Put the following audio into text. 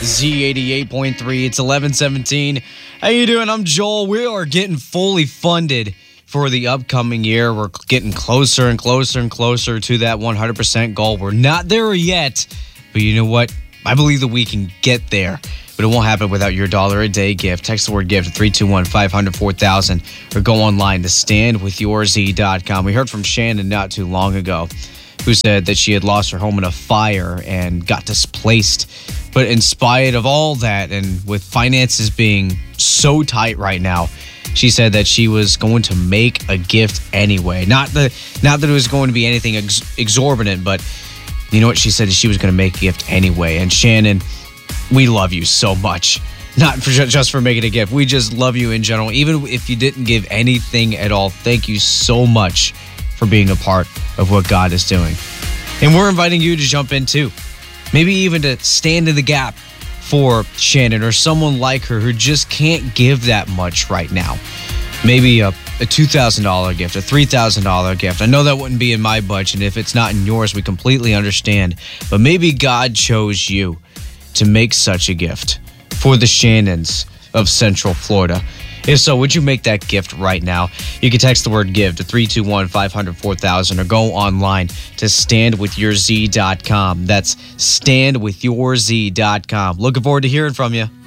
Z88.3. It's 11:17. How you doing? I'm Joel. We are getting fully funded for the upcoming year. We're getting closer and closer and closer to that 100% goal. We're not there yet, but you know what? I believe that we can get there. But it won't happen without your $1-a-day gift. Text the word gift to 321-500-4000 or go online to standwithyourz.com. We heard from Shannon not too long ago, who said that she had lost her home in a fire and got displaced. But in spite of all that, and with finances being so tight right now, she said that she was going to make a gift anyway. Not that it was going to be anything exorbitant, but you know what she said? She was going to make a gift anyway. And Shannon, we love you so much. Not just for making a gift. We just love you in general. Even if you didn't give anything at all, thank you so much for being a part of what God is doing. And we're inviting you to jump in too. Maybe even to stand in the gap for Shannon or someone like her who just can't give that much right now. Maybe a $2,000 gift, a $3,000 gift. I know that wouldn't be in my budget, and if it's not in yours, we completely understand. But maybe God chose you to make such a gift for the Shannons of Central Florida. If so, would you make that gift right now? You can text the word give to 321-500-4000 or go online to standwithyourz.com. That's standwithyourz.com. Looking forward to hearing from you.